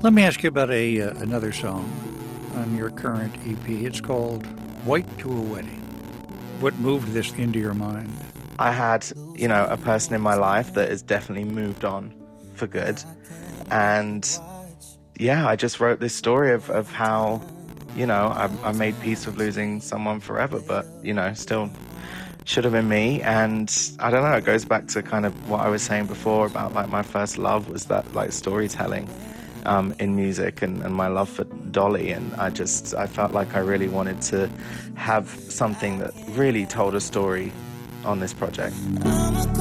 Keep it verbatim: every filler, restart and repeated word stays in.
Let me ask you about a uh, another song on your current E P. It's called "White to a Wedding." What moved this into your mind? I had, you know, a person in my life that has definitely moved on for good. And yeah, I just wrote this story of, of how, you know, I, I made peace with losing someone forever, but, you know, still should have been me. And I don't know, it goes back to kind of what I was saying before about like my first love was that like storytelling um, in music and, and my love for Dolly. And I just, I felt like I really wanted to have something that really told a story on this project.